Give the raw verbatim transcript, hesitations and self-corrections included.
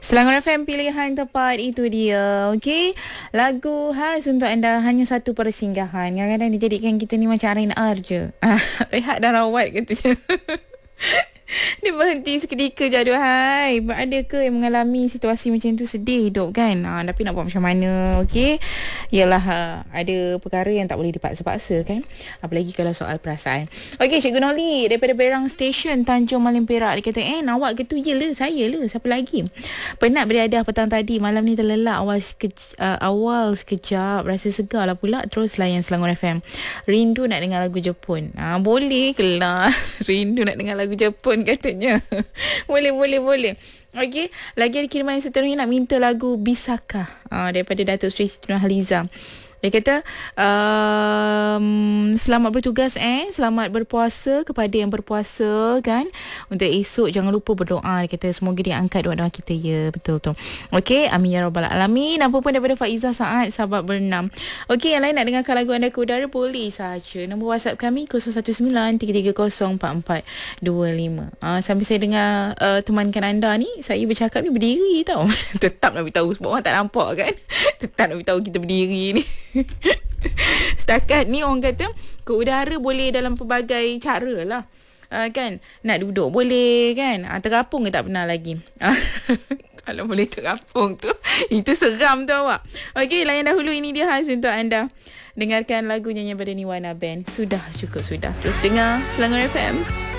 Selangor F M, pilihan tepat itu dia. Okey, lagu khas untuk anda, hanya satu persinggahan. Kadang-kadang dijadikan kita ni macam R and R je. Rehat dan rawat katanya. Dia berhenti seketika je. Aduh hai, ada ke yang mengalami situasi macam tu? Sedih hidup kan, ha, tapi nak buat macam mana? Okey, yalah, ha, ada perkara yang tak boleh dipaksa-paksa kan, apalagi kalau soal perasaan. Okey, Cikgu Noli daripada Berang Station, Tanjung Malim Perak, dia kata, eh awak ke tu? Yelah, saya lah, siapa lagi? Penat beriadah petang tadi, malam ni terlelap awal, sekej- uh, awal sekejap, rasa segar lah pula, terus layan Selangor F M. Rindu nak dengar lagu Jepun. Ha, boleh kelas. Rindu nak dengar lagu Jepun katanya. Boleh, boleh, boleh. Okey, lagi ada kiriman yang seterusnya, nak minta lagu Bisakah, uh, daripada Datuk Seri Siti Nurhaliza. Dia kata, um, selamat bertugas eh, selamat berpuasa kepada yang berpuasa kan. Untuk esok jangan lupa berdoa. Dia kata semoga dia angkat doa-doa kita, ya, betul-betul. Okey, amin ya rabbal alamin. Apa pun daripada Faizah Saad, sahabat bernam. Okey, yang lain nak dengarkan lagu anda ke udara, boleh saja. Nombor WhatsApp kami kosong satu sembilan tiga tiga kosong empat empat dua lima. Uh, sambil saya dengar uh, temankan anda ni, saya bercakap ni berdiri tau. Tetap nak beritahu, sebab orang tak nampak kan. Tetap nak beritahu kita berdiri ni. Setakat ni orang kata ke udara boleh dalam pelbagai cara lah, uh, kan. Nak duduk boleh kan, uh, terapung ke tak pernah lagi. Kalau boleh terapung tu, itu seram tu awak. Okey, layan dahulu, ini dia khas untuk anda. Dengarkan lagu nyanyian pada Niwana Band. Sudah cukup sudah. Terus dengar Selangor F M.